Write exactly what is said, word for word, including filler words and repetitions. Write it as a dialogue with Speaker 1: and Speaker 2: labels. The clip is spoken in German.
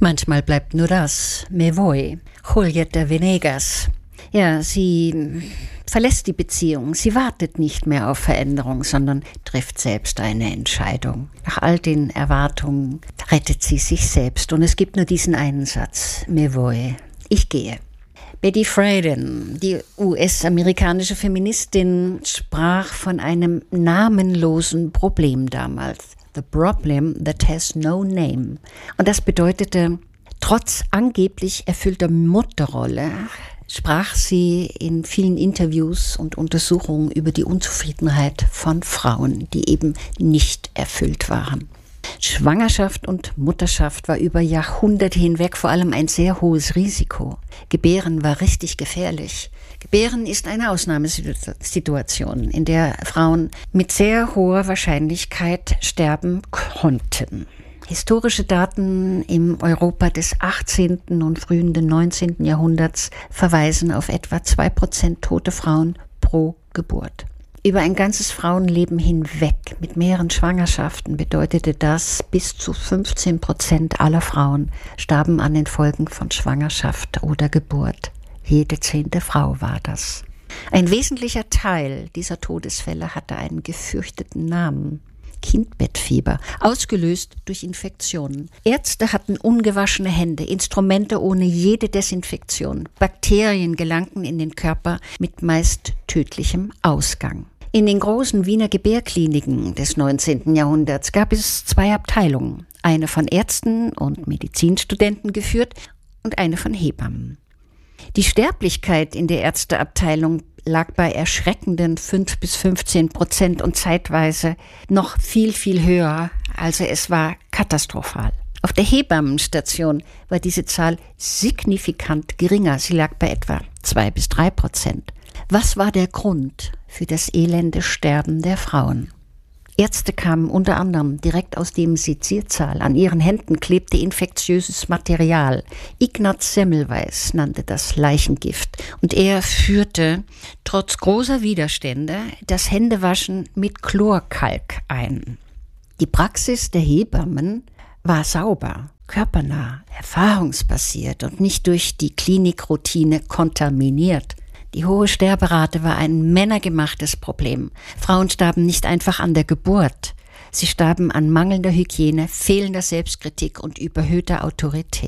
Speaker 1: Manchmal bleibt nur das, me voy, Julieta Venegas. Ja, sie verlässt die Beziehung. Sie wartet nicht mehr auf Veränderung, sondern trifft selbst eine Entscheidung. Nach all den Erwartungen rettet sie sich selbst. Und es gibt nur diesen einen Satz, me voy, ich gehe. Betty Friedan, die U S-amerikanische Feministin, sprach von einem namenlosen Problem damals. The problem that has no name. Und das bedeutete, trotz angeblich erfüllter Mutterrolle sprach sie in vielen Interviews und Untersuchungen über die Unzufriedenheit von Frauen, die eben nicht erfüllt waren. Schwangerschaft und Mutterschaft war über Jahrhunderte hinweg vor allem ein sehr hohes Risiko. Gebären war richtig gefährlich. Gebären ist eine Ausnahmesituation, in der Frauen mit sehr hoher Wahrscheinlichkeit sterben konnten. Historische Daten im Europa des achtzehnten und frühen neunzehnten Jahrhunderts verweisen auf etwa zwei Prozent tote Frauen pro Geburt. Über ein ganzes Frauenleben hinweg mit mehreren Schwangerschaften bedeutete das, bis zu fünfzehn Prozent aller Frauen starben an den Folgen von Schwangerschaft oder Geburt. Jede zehnte Frau war das. Ein wesentlicher Teil dieser Todesfälle hatte einen gefürchteten Namen. Kindbettfieber, ausgelöst durch Infektionen. Ärzte hatten ungewaschene Hände, Instrumente ohne jede Desinfektion. Bakterien gelangten in den Körper mit meist tödlichem Ausgang. In den großen Wiener Gebärkliniken des neunzehnten Jahrhunderts gab es zwei Abteilungen. Eine von Ärzten und Medizinstudenten geführt und eine von Hebammen. Die Sterblichkeit in der Ärzteabteilung lag bei erschreckenden fünf bis fünfzehn Prozent und zeitweise noch viel, viel höher. Also es war katastrophal. Auf der Hebammenstation war diese Zahl signifikant geringer. Sie lag bei etwa zwei bis drei Prozent. Was war der Grund für das elende Sterben der Frauen? Ärzte kamen unter anderem direkt aus dem Seziersaal. An ihren Händen klebte infektiöses Material. Ignaz Semmelweis nannte das Leichengift. Und er führte trotz großer Widerstände das Händewaschen mit Chlorkalk ein. Die Praxis der Hebammen war sauber, körpernah, erfahrungsbasiert und nicht durch die Klinikroutine kontaminiert. Die hohe Sterberate war ein männergemachtes Problem. Frauen starben nicht einfach an der Geburt. Sie starben an mangelnder Hygiene, fehlender Selbstkritik und überhöhter Autorität.